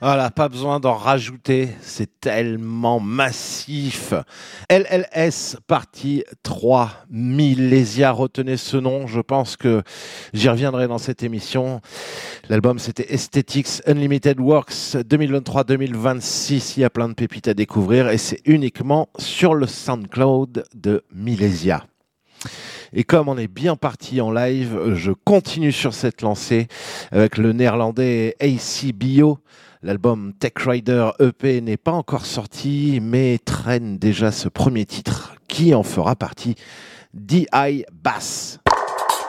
Voilà, pas besoin d'en rajouter, c'est tellement massif. LLS partie 3, Millésia, retenez ce nom, je pense que j'y reviendrai dans cette émission. L'album c'était Aesthetics Unlimited Works 2023-2026, il y a plein de pépites à découvrir et c'est uniquement sur le SoundCloud de Millésia. Et comme on est bien parti en live, je continue sur cette lancée avec le néerlandais AC Bio. L'album Tech Rider EP n'est pas encore sorti, mais traîne déjà ce premier titre qui en fera partie, DI Bass.